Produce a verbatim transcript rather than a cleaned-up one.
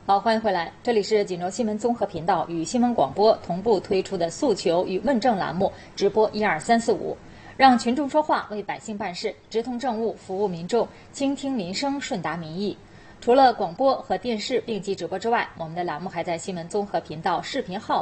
好，欢迎回来，这里是锦州新闻综合频道与新闻广播同步推出的诉求与问政栏目，直播一二三四五，让群众说话，为百姓办事，直通政务，服务民众，倾听民生，顺达民意。除了广播和电视并机直播之外，我们的栏目还在新闻综合频道视频号